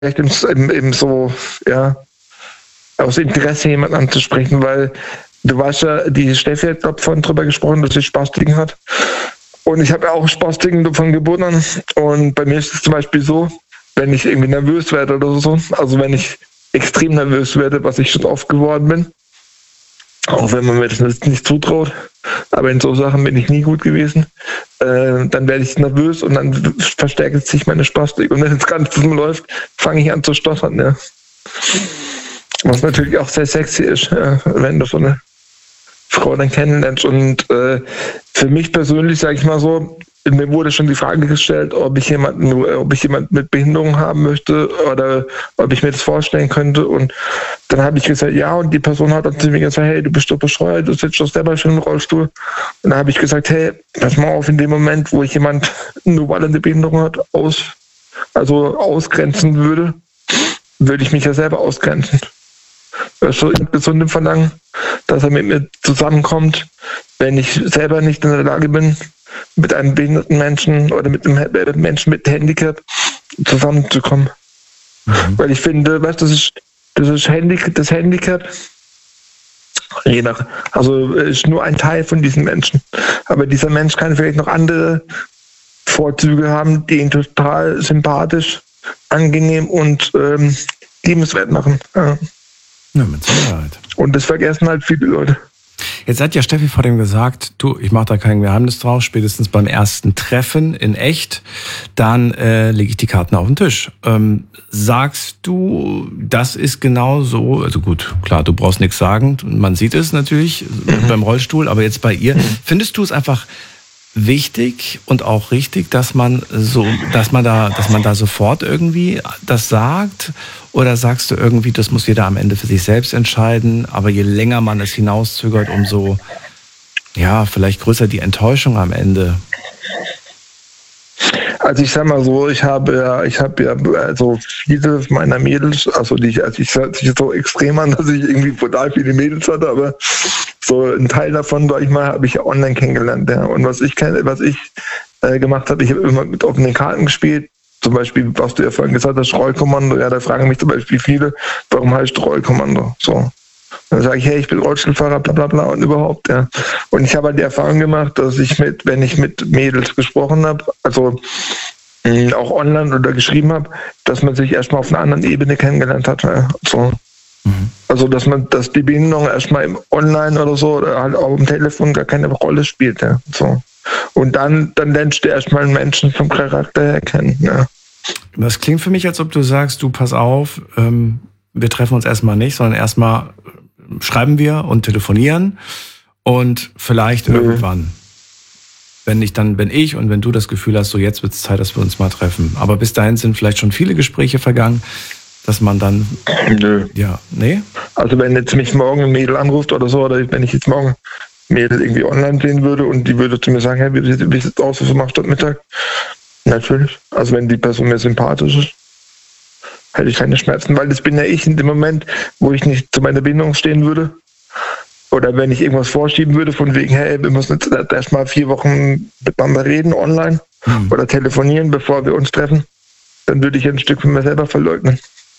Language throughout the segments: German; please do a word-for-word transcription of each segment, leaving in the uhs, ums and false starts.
vielleicht eben, eben so, ja, aus Interesse jemanden anzusprechen, weil du weißt ja, die Steffi hat glaube von drüber gesprochen, dass sie Spastiken hat. Und ich habe ja auch Spastiken von Geburt an. Und bei mir ist es zum Beispiel so, wenn ich irgendwie nervös werde oder so, also wenn ich extrem nervös werde, was ich schon oft geworden bin, auch wenn man mir das nicht zutraut, aber in so Sachen bin ich nie gut gewesen, äh, dann werde ich nervös und dann verstärkt sich meine Spastik. Und wenn es ganz dumm läuft, fange ich an zu stottern. Ja. Was natürlich auch sehr sexy ist, ja, wenn du so eine Frau dann kennenlernst. Und äh, für mich persönlich, sage ich mal so, mir wurde schon die Frage gestellt, ob ich jemanden, ob ich jemanden mit Behinderung haben möchte oder ob ich mir das vorstellen könnte. Und dann habe ich gesagt, ja, und die Person hat dann zu mir gesagt, hey, du bist doch bescheuert, du sitzt doch selber schon im Rollstuhl. Und dann habe ich gesagt, hey, pass mal auf, in dem Moment, wo ich jemand nur weil er eine Behinderung hat, aus, also ausgrenzen würde, würde ich mich ja selber ausgrenzen. Also gesund im Verlangen, dass er mit mir zusammenkommt, wenn ich selber nicht in der Lage bin, mit einem behinderten Menschen oder mit einem Menschen mit Handicap zusammenzukommen. Mhm. Weil ich finde, weißt, das ist das ist Handicap, das Handicap, je nach, also ist nur ein Teil von diesem Menschen. Aber dieser Mensch kann vielleicht noch andere Vorzüge haben, die ihn total sympathisch, angenehm und ähm, liebenswert machen. Ja. Ja, mit Sicherheit. Und das vergessen halt viele Leute. Jetzt hat ja Steffi vor dem gesagt, du, ich mache da kein Geheimnis draus, spätestens beim ersten Treffen in echt, dann äh, lege ich die Karten auf den Tisch. Ähm, sagst du, das ist genau so, also gut, klar, du brauchst nichts sagen, man sieht es natürlich mhm. beim Rollstuhl, aber jetzt bei ihr, mhm. findest du es einfach wichtig und auch richtig, dass man so, dass man da, dass man da sofort irgendwie das sagt? Oder sagst du irgendwie, das muss jeder am Ende für sich selbst entscheiden, aber je länger man es hinauszögert, umso, ja, vielleicht größer die Enttäuschung am Ende? Also ich sag mal so, ich habe ja, ich habe ja, also viele meiner Mädels, also die, also ich hört sich so extrem an, dass ich irgendwie total viele Mädels hatte, aber so ein Teil davon, sag ich mal, habe ich ja online kennengelernt. Ja. Und was ich kenne, was ich äh, gemacht habe, ich habe immer mit offenen Karten gespielt. Zum Beispiel, was du ja vorhin gesagt hast, Rollkommando. Ja, da fragen mich zum Beispiel viele, warum heißt Rollkommando? So. Dann sage ich, hey, ich bin Rollstuhlfahrer, bla bla bla und überhaupt, ja. Und ich habe halt die Erfahrung gemacht, dass ich mit, wenn ich mit Mädels gesprochen habe, also mh, auch online oder geschrieben habe, dass man sich erstmal auf einer anderen Ebene kennengelernt hat. Ja. So. Mhm. Also dass man, dass die Behinderung erstmal im Online oder so oder halt auch im Telefon gar keine Rolle spielt. Ja. So. Und dann, dann lernst du erstmal einen Menschen vom Charakter her kennen. Ja. Das klingt für mich, als ob du sagst, du pass auf, ähm, wir treffen uns erstmal nicht, sondern erstmal schreiben wir und telefonieren und vielleicht mhm. irgendwann. Wenn nicht, dann bin ich und wenn du das Gefühl hast, so jetzt wird es Zeit, dass wir uns mal treffen. Aber bis dahin sind vielleicht schon viele Gespräche vergangen, dass man dann... Nö. Ja, nee? Also wenn jetzt mich morgen ein Mädel anruft oder so, oder wenn ich jetzt morgen Mädel irgendwie online sehen würde und die würde zu mir sagen, hey, wie sieht es aus, was du machst heute Mittag? Natürlich. Also wenn die Person mir sympathisch ist, hätte ich keine Schmerzen, weil das bin ja ich in dem Moment, wo ich nicht zu meiner Bindung stehen würde. Oder wenn ich irgendwas vorschieben würde, von wegen, hey, wir müssen jetzt erst mal vier Wochen miteinander reden online hm. oder telefonieren, bevor wir uns treffen, dann würde ich ein Stück von mir selber verleugnen.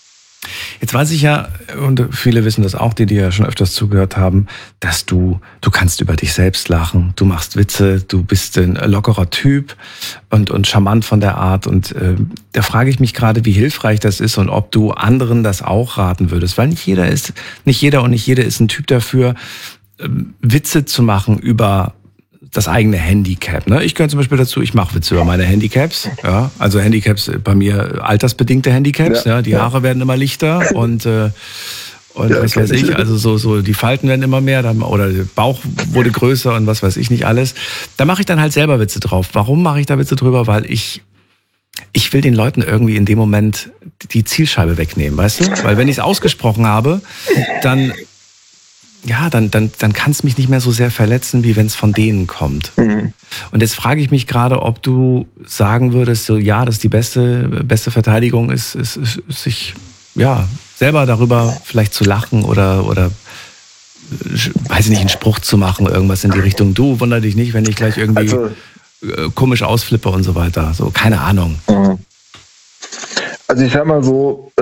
Jetzt weiß ich ja, und viele wissen das auch, die dir ja schon öfters zugehört haben, dass du, du kannst über dich selbst lachen, du machst Witze, du bist ein lockerer Typ und, und charmant von der Art. Und äh, da frage ich mich gerade, wie hilfreich das ist und ob du anderen das auch raten würdest. Weil nicht jeder ist, nicht jeder und nicht jede ist ein Typ dafür, äh, Witze zu machen über das eigene Handicap. Ne? Ich gehöre zum Beispiel dazu, ich mache Witze über meine Handicaps. Ja? Also Handicaps bei mir, altersbedingte Handicaps. Ja, ja? Die ja. Haare werden immer lichter und, äh, und ja, was weiß ich, also so, so die Falten werden immer mehr dann, oder der Bauch wurde größer und was weiß ich nicht alles. Da mache ich dann halt selber Witze drauf. Warum mache ich da Witze drüber? Weil ich ich will den Leuten irgendwie in dem Moment die Zielscheibe wegnehmen, weißt du? Weil wenn ich es ausgesprochen habe, dann ja, dann, dann, dann kann es mich nicht mehr so sehr verletzen, wie wenn es von denen kommt. Mhm. Und jetzt frage ich mich gerade, ob du sagen würdest, so ja, dass die beste, beste Verteidigung ist, ist, ist, ist sich ja selber darüber vielleicht zu lachen oder, oder weiß ich nicht, einen Spruch zu machen, irgendwas in die Richtung. Du, wunder dich nicht, wenn ich gleich irgendwie also, komisch ausflippe und so weiter. So, keine Ahnung. Mhm. Also ich sag mal so,